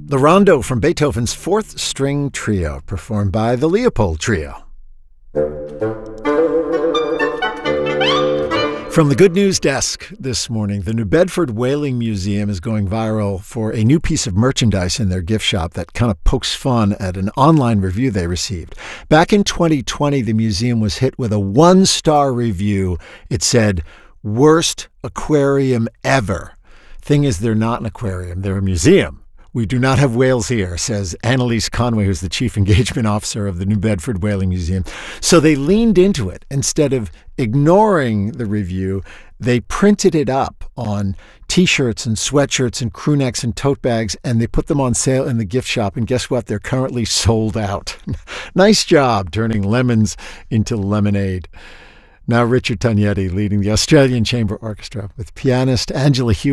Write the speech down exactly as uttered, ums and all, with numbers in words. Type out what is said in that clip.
the Rondo from Beethoven's Fourth String Trio, performed by the Leopold Trio. From the Good News Desk this morning, the New Bedford Whaling Museum is going viral for a new piece of merchandise in their gift shop that kind of pokes fun at an online review they received. Back in twenty twenty, the museum was hit with a one-star review. It said, "Worst aquarium ever." Thing is, they're not an aquarium. They're a museum. "We do not have whales here," says Annalise Conway, who's the chief engagement officer of the New Bedford Whaling Museum. So they leaned into it. Instead of ignoring the review, they printed it up on T-shirts and sweatshirts and crew necks and tote bags, and they put them on sale in the gift shop. And guess what? They're currently sold out. Nice job turning lemons into lemonade. Now Richard Tognetti leading the Australian Chamber Orchestra with pianist Angela Hughes.